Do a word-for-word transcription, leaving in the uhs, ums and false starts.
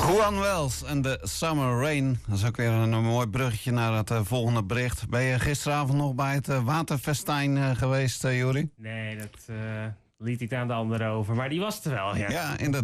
Juan Wells en de Summer Rain. Dat is ook weer een, een mooi bruggetje naar het uh, volgende bericht. Ben je gisteravond nog bij het uh, waterfestijn uh, geweest, uh, Jori? Nee, dat uh, liet ik aan de anderen over. Maar die was er wel, ja. Ja, inderdaad.